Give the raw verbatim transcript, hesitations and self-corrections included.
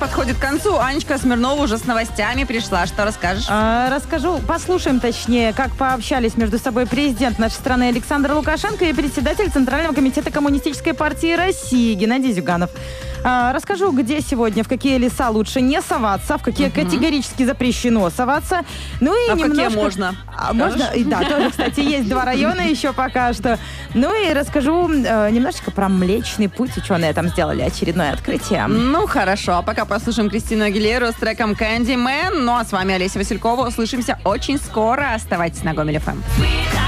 подходит к концу. Анечка Смирнова уже с новостями пришла. Что расскажешь? А, расскажу, послушаем точнее, как пообщались между собой президент нашей страны Александр Лукашенко и председатель Центрального комитета Коммунистической партии России Геннадий Зюганов. А, расскажу, где сегодня, в какие леса лучше не соваться, в какие uh-huh. категорически запрещено соваться. Ну и а немножко... какие можно? А, можно? И, да, тоже, кстати, есть два района еще пока что. Ну и расскажу э, немножечко про Млечный Путь. Ученые там сделали очередное открытие. Ну, хорошо. А пока послушаем Кристину Агилеру с треком «Candyman». Ну, а с вами Олеся Василькова. Услышимся очень скоро. Оставайтесь на Гомель эф эм.